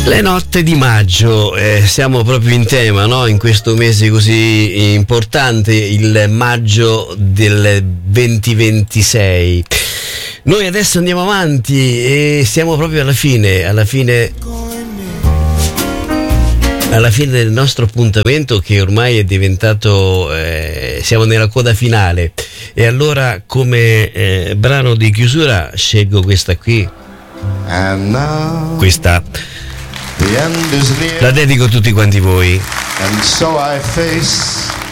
Le notte di maggio, siamo proprio in tema, no? In questo mese così importante, il maggio del 2026. Noi adesso andiamo avanti e siamo proprio alla fine del nostro appuntamento, che ormai è diventato, siamo nella coda finale, e allora come brano di chiusura scelgo questa qui. Questa la dedico a tutti quanti voi. And so I face